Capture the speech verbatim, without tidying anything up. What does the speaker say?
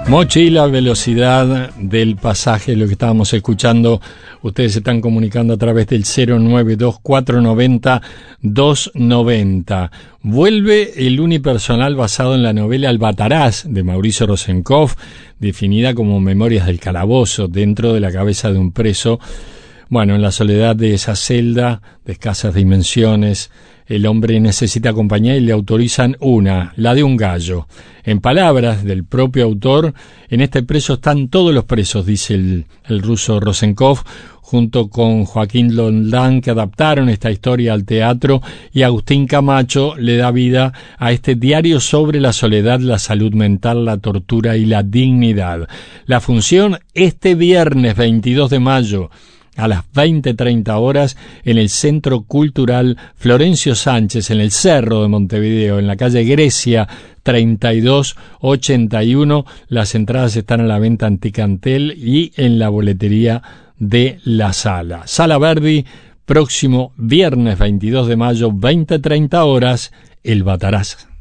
Mochi y la velocidad del pasaje, lo que estábamos escuchando. Ustedes se están comunicando a través del cero nueve dos cuatro nueve cero dos nueve cero. Vuelve el unipersonal basado en la novela Albatraz de Mauricio Rosenkopf, definida como Memorias del Calabozo, dentro de la cabeza de un preso. Bueno, en la soledad de esa celda de escasas dimensiones, el hombre necesita compañía y le autorizan una, la de un gallo. En palabras del propio autor, en este preso están todos los presos, dice el, el ruso Rosenkopf, junto con Joaquín Doldán, que adaptaron esta historia al teatro, y Agustín Camacho le da vida a este diario sobre la soledad, la salud mental, la tortura y la dignidad. La función este viernes veintidós de mayo, a las veinte treinta horas, en el Centro Cultural Florencio Sánchez, en el Cerro de Montevideo, en la calle Grecia treinta y dos ochenta y uno. Las entradas están a la venta en Ticantel y en la boletería de la sala. Sala Verdi, próximo viernes veintidós de mayo, veinte treinta horas, El Bataraz.